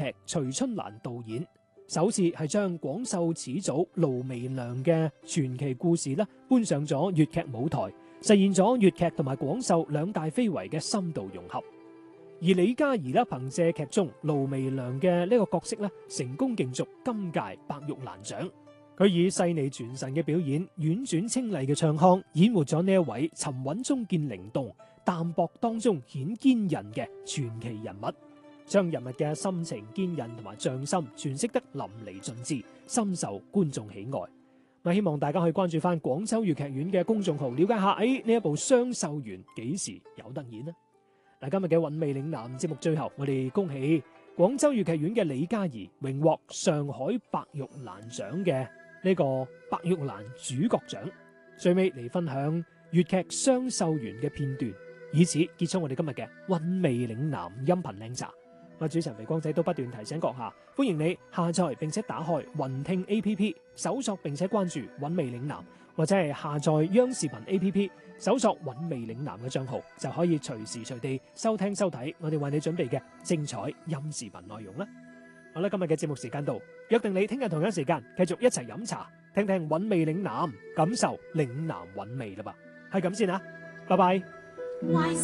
劇徐春蘭導演，首次係將廣繡始祖盧媚娘嘅傳奇故事啦搬上咗粵劇舞台，實現咗粵劇同埋廣繡兩大非遺嘅深度融合。而李嘉怡啦，憑借劇中盧媚娘嘅呢個角色咧，成功競逐今屆白玉蘭獎。佢以細膩傳神嘅表演、婉轉清麗嘅唱腔，演活咗呢一位沉穩中見靈動、淡薄當中顯堅韌嘅傳奇人物，將人物嘅心情、堅韌同埋匠心詮釋得淋漓盡致，深受觀眾喜愛。希望大家可以關注翻廣州粵劇院嘅公眾號，了解下呢一部《雙繡緣》幾時有得演呢？今日嘅韻味嶺南節目最後，我哋恭喜廣州粵劇院嘅李嘉怡榮獲上海白玉蘭獎嘅呢個白玉蘭主角獎。最尾嚟分享粵劇《雙繡緣》嘅片段，以此結束我哋今日嘅韻味嶺南音頻靚茶。我主持人肥光仔都不斷提醒閣下，歡迎你下載並且打開雲聽 APP， 搜索並且關注韻味嶺南，或者係下載央視頻 APP， 搜索韻味嶺南嘅賬號，就可以隨時隨地收聽收睇我哋為你準備嘅精彩音視頻內容啦。好啦，今日嘅節目時間到，約定你聽日同樣時間繼續一齊飲茶，聽聽韻味嶺南，感受嶺南韻味啦噃。係咁先啦，拜拜。